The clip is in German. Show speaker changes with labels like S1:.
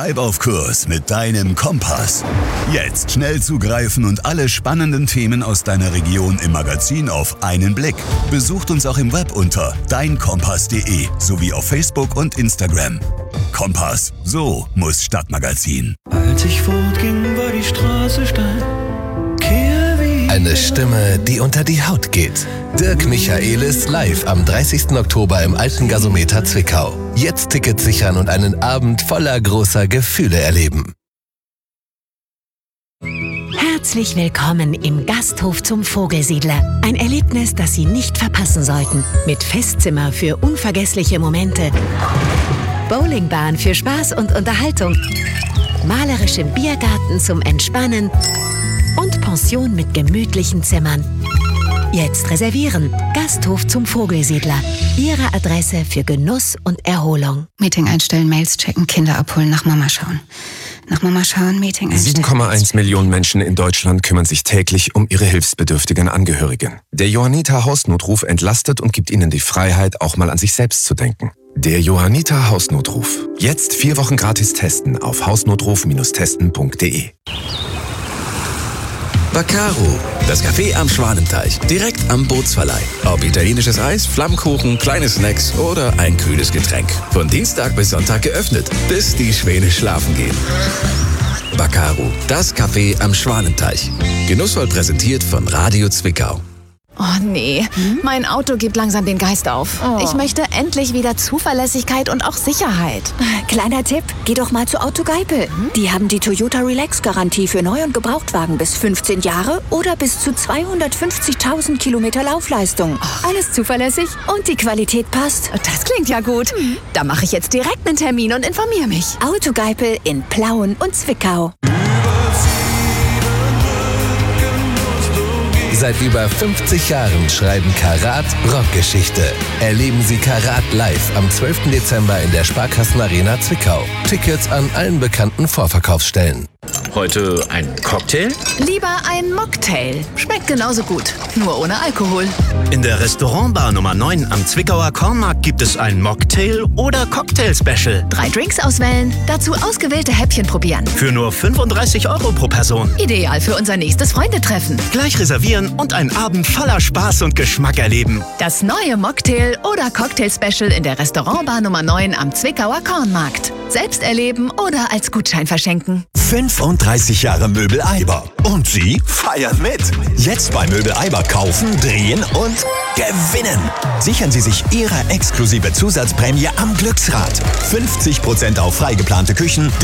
S1: Bleib auf Kurs mit deinem Kompass. Jetzt schnell zugreifen und alle spannenden Themen aus deiner Region im Magazin auf einen Blick. Besucht uns auch im Web unter deinkompass.de sowie auf Facebook und Instagram. Kompass, so muss Stadtmagazin.
S2: Als ich fortging, war die Straße steil.
S3: Eine Stimme, die unter die Haut geht. Dirk Michaelis live am 30. Oktober im Alten Gasometer Zwickau. Jetzt Tickets sichern und einen Abend voller großer Gefühle erleben.
S4: Herzlich willkommen im Gasthof zum Vogelsiedler. Ein Erlebnis, das Sie nicht verpassen sollten. Mit Festzimmer für unvergessliche Momente, Bowlingbahn für Spaß und Unterhaltung, malerischem Biergarten zum Entspannen und Pension mit gemütlichen Zimmern. Jetzt reservieren. Gasthof zum Vogelsiedler. Ihre Adresse für Genuss und Erholung.
S5: Meeting einstellen, Mails checken, Kinder abholen, nach Mama schauen. Nach Mama schauen, Meeting einstellen.
S6: 7,1 Millionen Menschen in Deutschland kümmern sich täglich um ihre hilfsbedürftigen Angehörigen. Der Johanniter Hausnotruf entlastet und gibt ihnen die Freiheit, auch mal an sich selbst zu denken. Der Johanniter Hausnotruf. Jetzt 4 Wochen gratis testen auf hausnotruf-testen.de.
S7: Baccaro, das Café am Schwanenteich, direkt am Bootsverleih. Ob italienisches Eis, Flammkuchen, kleine Snacks oder ein kühles Getränk. Von Dienstag bis Sonntag geöffnet, bis die Schwäne schlafen gehen. Baccaro, das Café am Schwanenteich. Genussvoll präsentiert von Radio Zwickau.
S8: Oh nee, mein Auto gibt langsam den Geist auf. Ich möchte endlich wieder Zuverlässigkeit und auch Sicherheit.
S9: Kleiner Tipp, geh doch mal zu Auto Geipel. Die haben die Toyota Relax-Garantie für Neu- und Gebrauchtwagen bis 15 Jahre oder bis zu 250.000 Kilometer Laufleistung. Alles zuverlässig und die Qualität passt.
S8: Das klingt ja gut. Da mache ich jetzt direkt einen Termin und informiere mich.
S9: Auto Geipel in Plauen und Zwickau.
S3: Seit über 50 Jahren schreiben Karat Rockgeschichte. Erleben Sie Karat live am 12. Dezember in der Sparkassenarena Zwickau. Tickets an allen bekannten Vorverkaufsstellen.
S10: Heute ein Cocktail?
S8: Lieber ein Mocktail. Schmeckt genauso gut, nur ohne Alkohol.
S11: In der Restaurantbar Nummer 9 am Zwickauer Kornmarkt gibt es ein Mocktail- oder Cocktail-Special.
S8: 3 Drinks auswählen, dazu ausgewählte Häppchen probieren.
S11: Für nur 35 € pro Person.
S8: Ideal für unser nächstes Freundetreffen.
S11: Gleich reservieren und einen Abend voller Spaß und Geschmack erleben.
S8: Das neue Mocktail- oder Cocktail-Special in der Restaurantbar Nummer 9 am Zwickauer Kornmarkt. Selbst erleben oder als Gutschein verschenken.
S12: 35 Jahre Möbel Eiber. Und Sie feiern mit. Jetzt bei Möbel Eiber kaufen, drehen und gewinnen. Sichern Sie sich Ihre exklusive Zusatzprämie am Glücksrad. 50% auf freigeplante Küchen,